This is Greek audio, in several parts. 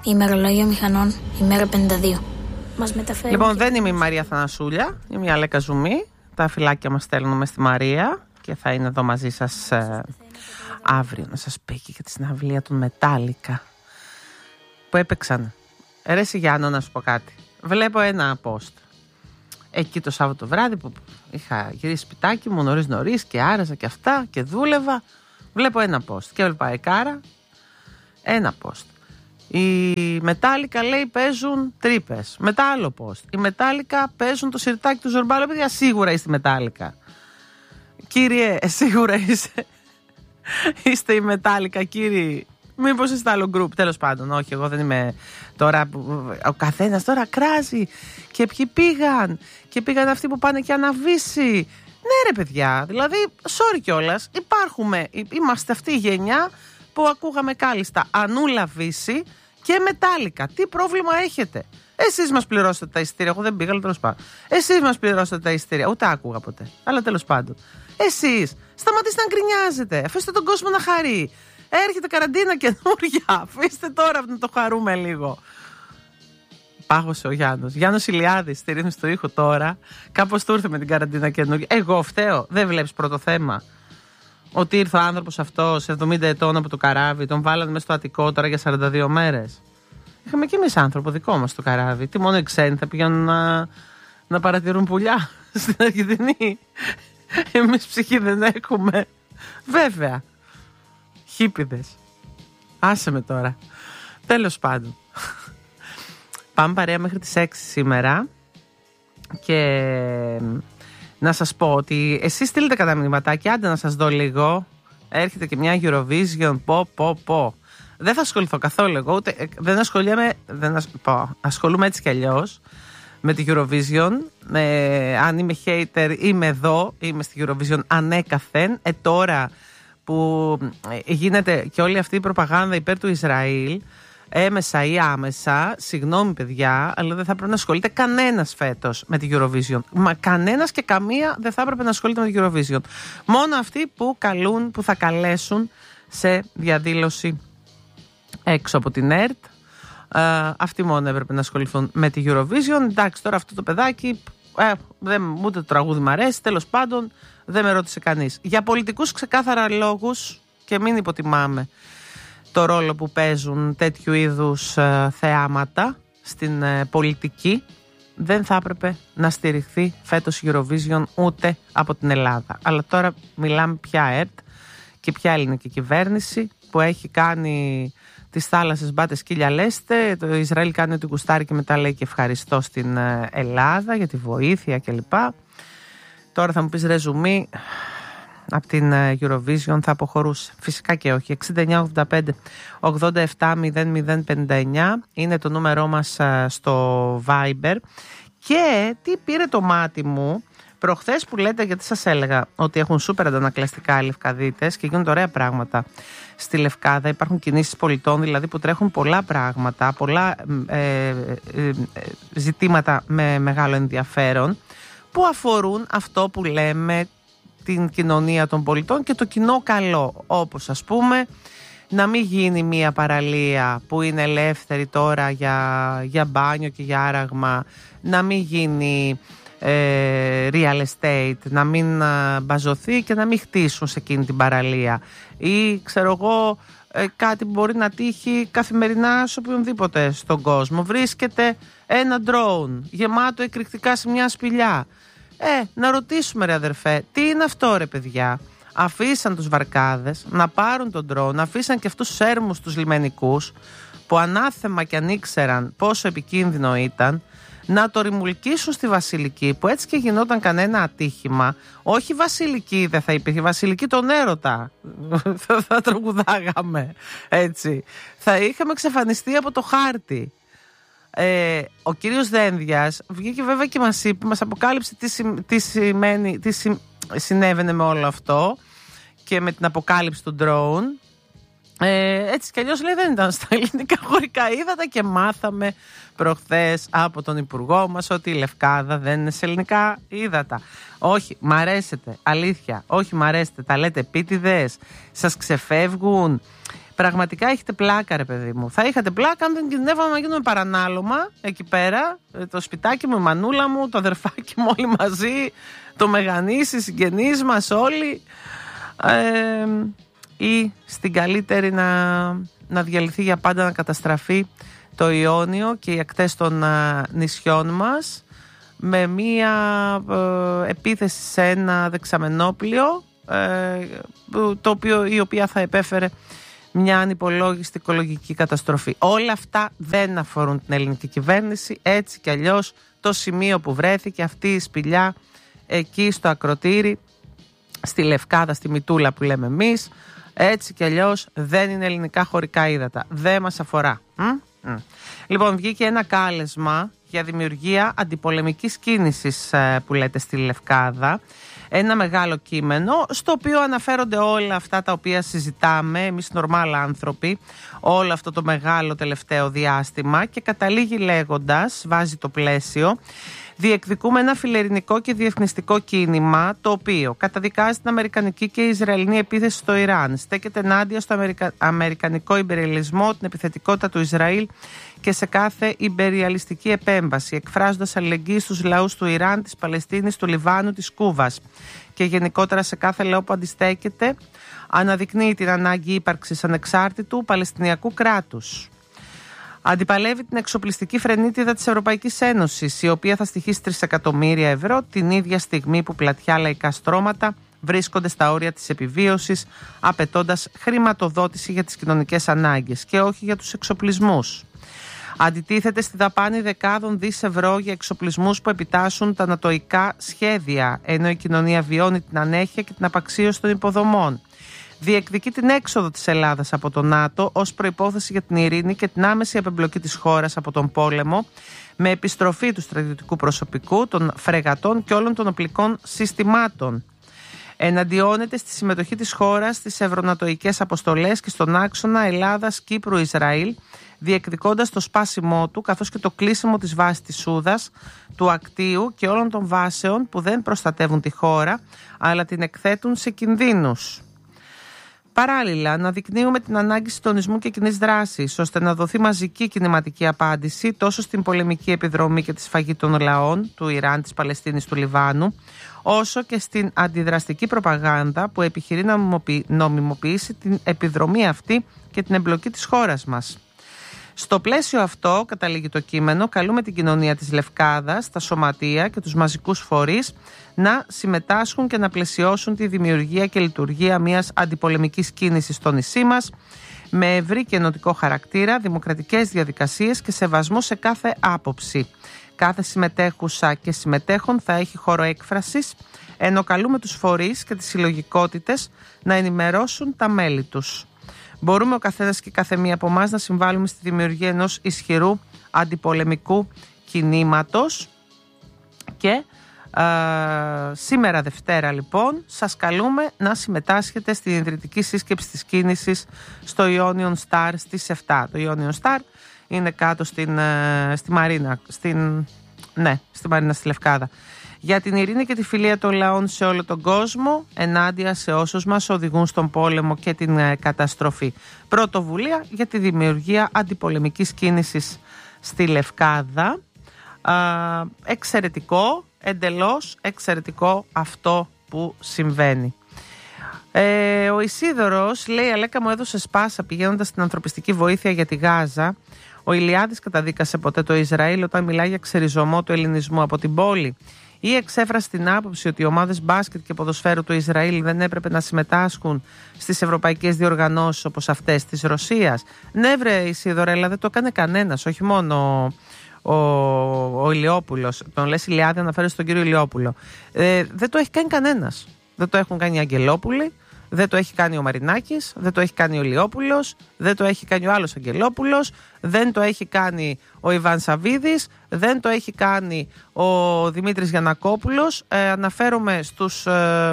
ημερολόγιο μηχανών, ημέρα 52. Μας μεταφέρει. Λοιπόν, δεν είμαι η Μαρία Θανασούλια, είμαι η Αλέκα Ζουμή. Τα φυλάκια μας στέλνουμε στη Μαρία και θα είναι εδώ μαζί σας αύριο να σας πει και για τη συναυλία των Μετάλλικα που έπαιξαν. Ρε Γιάννο, να σου πω κάτι. Βλέπω ένα post εκεί το Σάββατο βράδυ που είχα γυρίσει σπιτάκι μου νωρίς και άραζα και αυτά και δούλευα. Βλέπω ένα post και έβλεπα Εκάρα ένα post. Οι Μετάλλικα λέει παίζουν τρύπες. Μετά άλλο post. Οι Μετάλλικα παίζουν το σιρτάκι του Ζορμπάλο. Παιδιά, σίγουρα είστε Μετάλλικα. Κύριε, σίγουρα είστε οι Μετάλλικα, κύριοι. Μήπως είστε άλλο group. Τέλος πάντων, όχι, εγώ δεν είμαι τώρα. Ο καθένας τώρα κράζει. Και ποιοι πήγαν. Και πήγαν αυτοί που πάνε και Αναβύση. Ναι, ρε παιδιά. Δηλαδή, sorry κιόλας. Είμαστε αυτή η γενιά που ακούγαμε κάλλιστα Ανούλα Βύση και Μετάλλικα. Τι πρόβλημα έχετε? Εσείς μας πληρώσετε τα εισιτήρια. Εγώ δεν πήγα, αλλά τέλος πάντων. Εσείς μας πληρώσετε τα εισιτήρια. Ούτε άκουγα ποτέ. Αλλά τέλος πάντων. Εσείς σταματήστε να γκρινιάζετε. Αφήστε τον κόσμο να χαρεί. Έρχεται καραντίνα καινούρια. Αφήστε τώρα να το χαρούμε λίγο. Πάγωσε ο Γιάννος. Γιάννος Ηλιάδης στη ρύθμιση του ήχου τώρα. Κάπως του ήρθε με την καραντίνα καινούρια. Εγώ φταίω. Δεν βλέπεις πρώτο θέμα? Ότι ήρθε ο άνθρωπος αυτός 70 ετών από το καράβι, τον βάλανε μέσα στο Αττικό τώρα για 42 μέρες. Είχαμε και εμείς άνθρωπο δικό μας στο καράβι. Τι μόνο οι ξένοι θα πηγαίνουν να παρατηρούν πουλιά στην Αργεντινή? Εμείς ψυχή δεν έχουμε. Βέβαια. Χίπηδες. Άσε με τώρα. Τέλος πάντων. Πάμε παρέα μέχρι τις 6 σήμερα. Και να σας πω ότι εσείς στείλετε κατά μηνυματάκι. Άντε να σας δω λίγο. Έρχεται και μια Eurovision. Πω. Δεν θα ασχοληθώ καθόλου εγώ. Ούτε, ασχολούμαι έτσι κι αλλιώς με τη Eurovision. Αν είμαι hater είμαι εδώ. Είμαι στη Eurovision ανέκαθεν. Τώρα που γίνεται και όλη αυτή η προπαγάνδα υπέρ του Ισραήλ, έμεσα ή άμεσα, συγγνώμη παιδιά, αλλά δεν θα πρέπει να ασχολείται κανένας φέτος με τη Eurovision. Μα κανένας και καμία δεν θα έπρεπε να ασχολείται με τη Eurovision. Μόνο αυτοί που θα καλέσουν σε διαδήλωση έξω από την ΕΡΤ. Αυτοί μόνο έπρεπε να ασχοληθούν με τη Eurovision. Εντάξει, τώρα αυτό το παιδάκι, ούτε το τραγούδι μ' αρέσει, τέλος πάντων δεν με ρώτησε κανείς. Για πολιτικούς ξεκάθαρα λόγους, και μην υποτιμάμε το ρόλο που παίζουν τέτοιου είδους θεάματα στην πολιτική, δεν θα έπρεπε να στηριχθεί φέτος η Eurovision ούτε από την Ελλάδα. Αλλά τώρα μιλάμε πια ΕΡΤ και πια ελληνική κυβέρνηση που έχει κάνει τις θάλασσες μπάτε σκύλια λέστε. Το Ισραήλ κάνει ότι γουστάρει και μετά λέει και ευχαριστώ στην Ελλάδα για τη βοήθεια κλπ. Τώρα θα μου πεις ρε Ζουμή, από την Eurovision θα αποχωρούσε? Φυσικά και όχι. 6985-87-0059 είναι το νούμερό μας στο Viber. Και τι πήρε το μάτι μου προχθές που λέτε, γιατί σας έλεγα ότι έχουν σούπερ αντανακλαστικά οι Λευκαδίτες και γίνονται ωραία πράγματα στη Λευκάδα. Υπάρχουν κινήσεις πολιτών δηλαδή που τρέχουν πολλά πράγματα, πολλά ζητήματα με μεγάλο ενδιαφέρον που αφορούν αυτό που λέμε την κοινωνία των πολιτών και το κοινό καλό. Όπως ας πούμε να μην γίνει μια παραλία που είναι ελεύθερη τώρα για μπάνιο και για άραγμα, να μην γίνει real estate, να μην μπαζωθεί και να μην χτίσουν σε εκείνη την παραλία, ή ξέρω εγώ κάτι που μπορεί να τύχει καθημερινά σε οποιονδήποτε στον κόσμο. Βρίσκεται ένα drone γεμάτο εκρηκτικά σε μια σπηλιά. Να ρωτήσουμε ρε αδερφέ, τι είναι αυτό ρε παιδιά? Αφήσαν τους βαρκάδες να πάρουν τον drone, αφήσαν και αυτούς τους έρμους τους λιμενικούς που ανάθεμα κι αν ήξεραν πόσο επικίνδυνο ήταν, να το ρημουλκίσουν στη Βασιλική, που έτσι και γινόταν κανένα ατύχημα. Όχι Βασιλική δεν θα υπήρχε, Βασιλική τον έρωτα θα τραγουδάγαμε έτσι, θα είχαμε εξαφανιστεί από το χάρτη. Ο κύριος Δένδιας βγήκε βέβαια και μας είπε, μας αποκάλυψε τι συνέβαινε με όλο αυτό και με την αποκάλυψη του drone. Έτσι κι αλλιώς λέει δεν ήταν στα ελληνικά χωρικά ύδατα και μάθαμε προχθές από τον υπουργό μας ότι η Λευκάδα δεν είναι σε ελληνικά ύδατα. Όχι, μ' αρέσετε, αλήθεια, όχι μ' αρέσετε, τα λέτε επίτηδες, σας ξεφεύγουν. Πραγματικά έχετε πλάκα, ρε παιδί μου. Θα είχατε πλάκα αν δεν κινδυνεύαμε να γίνουμε παρανάλωμα εκεί πέρα. Το σπιτάκι μου, η μανούλα μου, το αδερφάκι μου, όλοι μαζί, το μεγανής, οι συγγενείς μας όλοι. Ή στην καλύτερη να διαλυθεί για πάντα, να καταστραφεί το Ιόνιο και οι ακτές των νησιών μας με μία επίθεση σε ένα δεξαμενόπλιο, η οποία θα επέφερε μια ανυπολόγιστη οικολογική καταστροφή. Όλα αυτά δεν αφορούν την ελληνική κυβέρνηση. Έτσι κι αλλιώς το σημείο που βρέθηκε αυτή η σπηλιά εκεί στο ακροτήρι, στη Λευκάδα, στη Μητούλα που λέμε εμείς, έτσι κι αλλιώς δεν είναι ελληνικά χωρικά ύδατα. Δεν μας αφορά. Λοιπόν, βγήκε ένα κάλεσμα για δημιουργία αντιπολεμικής κίνησης που λέτε στη Λευκάδα. Ένα μεγάλο κείμενο στο οποίο αναφέρονται όλα αυτά τα οποία συζητάμε εμείς νορμάλ άνθρωποι όλο αυτό το μεγάλο τελευταίο διάστημα και καταλήγει λέγοντας, βάζει το πλαίσιο: διεκδικούμε ένα φιλελληνικό και διεθνιστικό κίνημα το οποίο καταδικάζει την αμερικανική και ισραηλινή επίθεση στο Ιράν, στέκεται ενάντια στο αμερικανικό ιμπεριαλισμό, την επιθετικότητα του Ισραήλ και σε κάθε ιμπεριαλιστική επέμβαση, εκφράζοντας αλληλεγγύη στους λαούς του Ιράν, της Παλαιστίνης, του Λιβάνου, της Κούβας και γενικότερα σε κάθε λαό που αντιστέκεται, αναδεικνύει την ανάγκη ύπαρξης ανεξάρτητου Παλαιστινιακού κράτους. Αντιπαλεύει την εξοπλιστική φρενίτιδα της Ευρωπαϊκής Ένωσης, η οποία θα στοιχίσει 3 εκατομμύρια ευρώ την ίδια στιγμή που πλατιά λαϊκά στρώματα βρίσκονται στα όρια της επιβίωσης, απαιτώντας χρηματοδότηση για τις κοινωνικές ανάγκες και όχι για τους εξοπλισμούς. Αντιτίθεται στη δαπάνη δεκάδων δις ευρώ για εξοπλισμούς που επιτάσσουν τα νατοϊκά σχέδια, ενώ η κοινωνία βιώνει την ανέχεια και την απαξίωση των υποδομών. Διεκδικεί την έξοδο της Ελλάδας από το ΝΑΤΟ ως προϋπόθεση για την ειρήνη και την άμεση απεμπλοκή της χώρας από τον πόλεμο, με επιστροφή του στρατιωτικού προσωπικού, των φρεγατών και όλων των οπλικών συστημάτων. Εναντιώνεται στη συμμετοχή της χώρας στις ευρωνατοικές αποστολές και στον άξονα Ελλάδας-Κύπρου-Ισραήλ, διεκδικώντας το σπάσιμό του καθώς και το κλείσιμο της βάσης της Σούδας, του Ακτίου και όλων των βάσεων που δεν προστατεύουν τη χώρα αλλά την εκθέτουν σε κινδύνους. Παράλληλα, αναδεικνύουμε την ανάγκη συντονισμού και κοινής δράσης, ώστε να δοθεί μαζική κινηματική απάντηση τόσο στην πολεμική επιδρομή και τη σφαγή των λαών του Ιράν, της Παλαιστίνης, του Λιβάνου, όσο και στην αντιδραστική προπαγάνδα που επιχειρεί να νομιμοποιήσει την επιδρομή αυτή και την εμπλοκή της χώρας μας. Στο πλαίσιο αυτό, καταλήγει το κείμενο, καλούμε την κοινωνία της Λευκάδας, τα σωματεία και τους μαζικούς φορείς να συμμετάσχουν και να πλαισιώσουν τη δημιουργία και λειτουργία μιας αντιπολεμικής κίνησης στο νησί μας, με ευρύ και ενωτικό χαρακτήρα, δημοκρατικές διαδικασίες και σεβασμό σε κάθε άποψη. Κάθε συμμετέχουσα και συμμετέχον θα έχει χώρο έκφρασης, ενώ καλούμε τους φορείς και τις συλλογικότητες να ενημερώσουν τα μέλη τους. Μπορούμε ο καθένας και κάθε μία από εμάς να συμβάλλουμε στη δημιουργία ενός ισχυρού αντιπολεμικού κινήματος και σήμερα Δευτέρα λοιπόν σας καλούμε να συμμετάσχετε στην ιδρυτική σύσκεψη της κίνησης στο Ionian Star στις 7. Το Ionian Star είναι κάτω στη Μαρίνα, στη Μαρίνα στη Λευκάδα. Για την ειρήνη και τη φιλία των λαών σε όλο τον κόσμο, ενάντια σε όσους μας οδηγούν στον πόλεμο και την καταστροφή. Πρωτοβουλία για τη δημιουργία αντιπολεμικής κίνησης στη Λευκάδα. Εξαιρετικό, εντελώς εξαιρετικό αυτό που συμβαίνει. Ο Ισίδωρος λέει: Αλέκα μου έδωσε σπάσα πηγαίνοντας στην ανθρωπιστική βοήθεια για τη Γάζα. Ο Ηλιάδης καταδίκασε ποτέ το Ισραήλ όταν μιλάει για ξεριζωμό του ελληνισμού από την πόλη? Ή εξέφρασε την άποψη ότι οι ομάδες μπάσκετ και ποδοσφαίρου του Ισραήλ δεν έπρεπε να συμμετάσχουν στις ευρωπαϊκές διοργανώσεις όπως αυτές της Ρωσίας? Ναι, βρε Ισίδωρελα, δεν το έκανε κανένας, όχι μόνο ο Ηλιόπουλος. Τον λες Ηλιάδη, αναφέρει στον κύριο Ηλιόπουλο. Δεν το έχει κάνει κανένας. Δεν το έχουν κάνει οι Αγγελόπουλοι, δεν το έχει κάνει ο Μαρινάκης, δεν το έχει κάνει ο Ηλιόπουλος, δεν το έχει κάνει ο άλλος Αγγελόπουλος, δεν το έχει κάνει ο Ιβάν Σαββίδης, δεν το έχει κάνει ο Δημήτρης Γιαννακόπουλος. Αναφέρομαι στους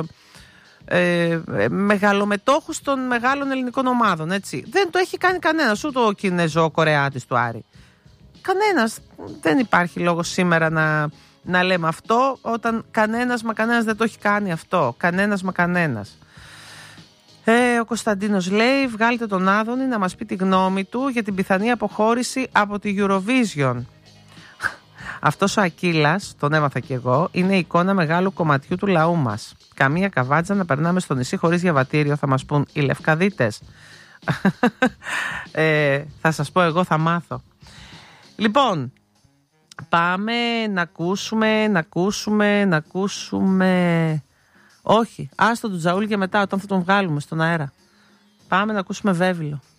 μεγαλομετόχους των μεγάλων ελληνικών ομάδων, έτσι. Δεν το έχει κάνει κανένας, ούτε ο Κινέζο-Κορεάτης του Άρη. Κανένας. Δεν υπάρχει λόγος σήμερα να λέμε αυτό, όταν κανένας δεν το έχει κάνει αυτό. Κανένας. Ο Κωνσταντίνος λέει, βγάλτε τον Άδωνη να μας πει τη γνώμη του για την πιθανή αποχώρηση από τη Eurovision. Αυτός ο Ακύλας, τον έμαθα κι εγώ, είναι η εικόνα μεγάλου κομματιού του λαού μας. Καμία καβάτζα να περνάμε στο νησί χωρίς διαβατήριο, θα μας πούν οι Λευκαδίτες. Θα σας πω, εγώ θα μάθω. Λοιπόν, πάμε να ακούσουμε. Όχι, άστο του Τζαούλ και μετά, όταν θα τον βγάλουμε στον αέρα. Πάμε να ακούσουμε Βέβυλο.